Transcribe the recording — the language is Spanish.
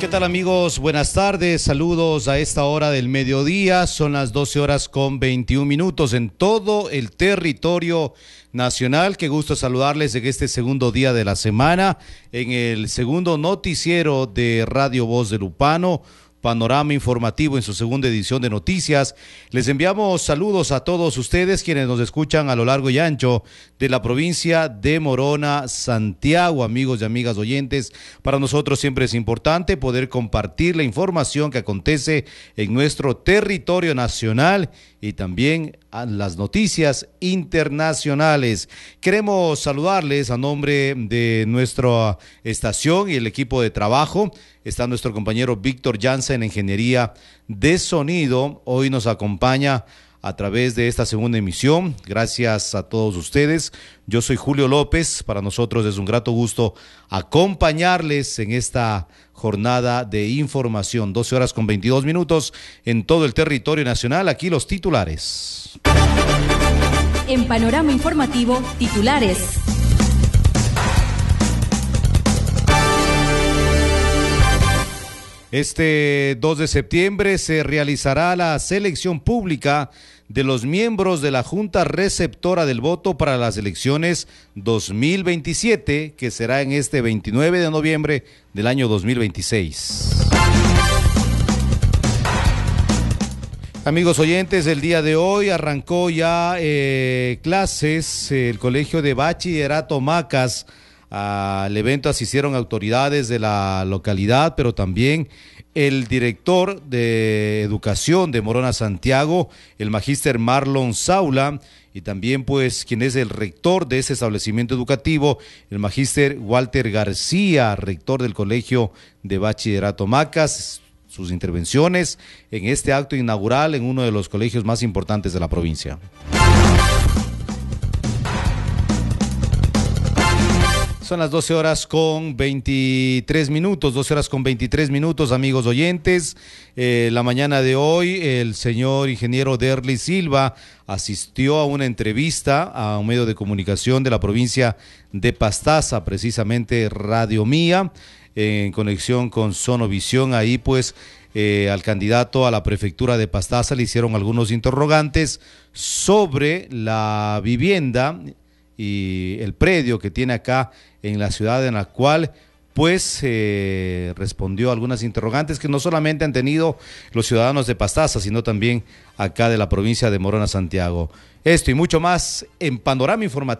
¿Qué tal, amigos? Buenas tardes, saludos a esta hora del mediodía, son las 12 horas con 21 minutos en todo el territorio nacional. Qué gusto saludarles en este segundo día de la semana, en el segundo noticiero de Radio Voz de Lupano, panorama informativo en su segunda edición de noticias. Les enviamos saludos a todos ustedes quienes nos escuchan a lo largo y ancho de la provincia de Morona, Santiago. Amigos y amigas oyentes, para nosotros siempre es importante poder compartir la información que acontece en nuestro territorio nacional y también a las noticias internacionales. Queremos saludarles a nombre de nuestra estación y el equipo de trabajo. Está nuestro compañero Víctor Llanza en Ingeniería de Sonido. Hoy nos acompaña a través de esta segunda emisión. Gracias a todos ustedes. Yo soy Julio López. Para nosotros es un grato gusto acompañarles en esta jornada de información. 12 horas con 22 minutos en todo el territorio nacional. Aquí los titulares. En Panorama Informativo, titulares. Este 2 de septiembre se realizará la selección pública de los miembros de la Junta Receptora del Voto para las elecciones 2027, que será en este 29 de noviembre del año 2026. Amigos oyentes, el día de hoy arrancó ya clases el Colegio de Bachillerato Macas. Al evento asistieron autoridades de la localidad, pero también el director de Educación de Morona, Santiago, el magíster Marlon Saula, y también pues quien es el rector de ese establecimiento educativo, el magíster Walter García, rector del Colegio de Bachillerato Macas. Sus intervenciones en este acto inaugural en uno de los colegios más importantes de la provincia. Son las 12 horas con 23 minutos, 12 horas con 23 minutos, amigos oyentes. La mañana de hoy, el señor ingeniero Derly Silva asistió a una entrevista a un medio de comunicación de la provincia de Pastaza, precisamente Radio Mía, en conexión con Sonovisión. Ahí pues al candidato a la prefectura de Pastaza le hicieron algunos interrogantes sobre la vivienda y el predio que tiene acá en la ciudad, en la cual pues respondió a algunas interrogantes que no solamente han tenido los ciudadanos de Pastaza, sino también acá de la provincia de Morona, Santiago. Esto y mucho más en Panorama Informativo.